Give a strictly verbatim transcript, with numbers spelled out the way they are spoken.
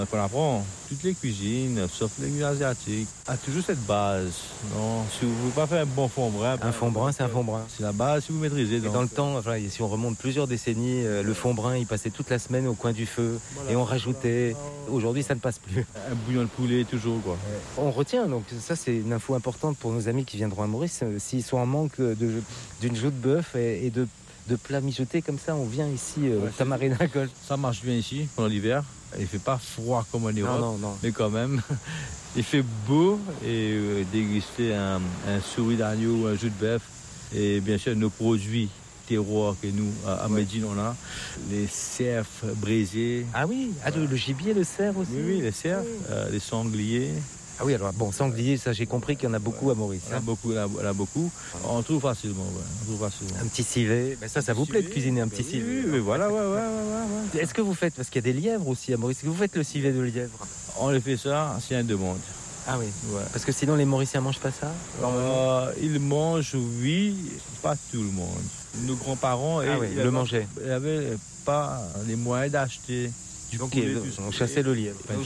On apprend toutes les cuisines, sauf les cuisines asiatiques. A toujours cette base. Non, si vous ne voulez pas faire un bon fond brun, Un fond brun, c'est un fond brun. c'est la base si vous maîtrisez. Et donc. dans le temps, enfin, si on remonte plusieurs décennies, euh, le fond brun, il passait toute la semaine au coin du feu Voilà, et on rajoutait. voilà. Aujourd'hui, ça ne passe plus. Un bouillon de poulet toujours quoi. On retient, donc ça c'est une info importante pour nos amis qui viendront à Maurice. euh, S'ils sont en manque de, d'une joue de bœuf et, et de, de plats mijotés comme ça, on vient ici euh, Ouais, au Tamarina Golf. Ça marche bien ici pendant l'hiver. Il fait pas froid comme en Non, Europe, non, non. mais quand même, il fait beau et euh, déguster un, un souris d'agneau, un jus de bœuf et bien sûr nos produits terroirs que nous à, à Ouais. Médine on a, les cerfs brisés. Ah oui, ah, le, le gibier, le cerf aussi. Oui, oui, les cerfs, euh, les sangliers. Ah oui, alors bon, sanglier, ça j'ai compris qu'il y en a beaucoup à Maurice. On a hein. beaucoup, on a, on a beaucoup. On trouve facilement, ouais, on trouve facilement. Un petit civet, ben ça, ça vous plaît de cuisiner un petit Oui, civet. oui, oui, voilà, ouais, ouais, ouais, ouais, ouais. Est-ce que vous faites, parce qu'il y a des lièvres aussi à Maurice, est-ce que vous faites le civet de lièvre? On les fait ça, c'est un demande. Ah oui, Ouais. parce que sinon les Mauriciens mangent pas ça. Euh, ils mangent, oui, pas tout le monde. Nos grands-parents Ah oui, ils le avaient- mangeaient. Ils n'avaient pas les moyens d'acheter du Ok, poulet. donc, du- on chassait le lièvre.